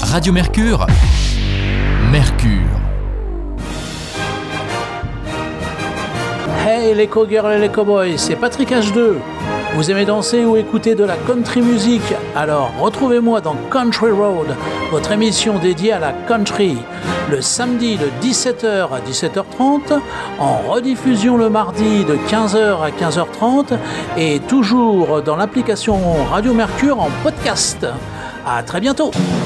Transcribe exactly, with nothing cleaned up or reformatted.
Radio Mercure, Mercure. Hey les co-girls et les co-boys, c'est Patrick H deux. Vous aimez danser ou écouter de la country music? Alors retrouvez-moi dans Country Road, votre émission dédiée à la country, le samedi de dix-sept heures à dix-sept heures trente, en rediffusion le mardi de quinze heures à quinze heures trente et toujours dans l'application Radio Mercure en podcast. À très bientôt.